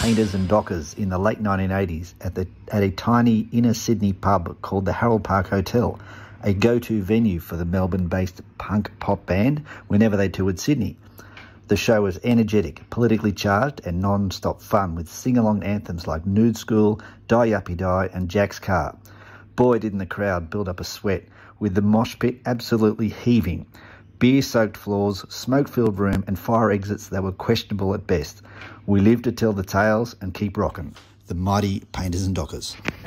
Painters and Dockers in the late 1980s at a tiny inner Sydney pub called the Harold Park Hotel, a go-to venue for the Melbourne-based punk pop band whenever they toured Sydney. The show was energetic, politically charged and non-stop fun with sing-along anthems like Nude School, Die Yuppie Die and Jack's Car. Boy, didn't the crowd build up a sweat, with the mosh pit absolutely heaving. Beer-soaked floors, smoke-filled room and fire exits that were questionable at best. We live to tell the tales and keep rocking. The mighty Painters and Dockers.